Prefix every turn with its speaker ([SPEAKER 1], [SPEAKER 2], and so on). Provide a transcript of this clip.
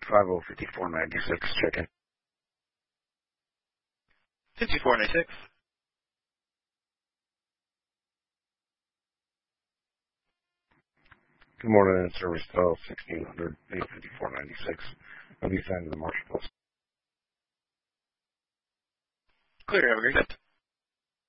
[SPEAKER 1] 505496, check in.
[SPEAKER 2] 5496.
[SPEAKER 1] Good morning, service call 1600 85496. I'll be assigned to the Marshal Post.
[SPEAKER 2] Clear, have a great day.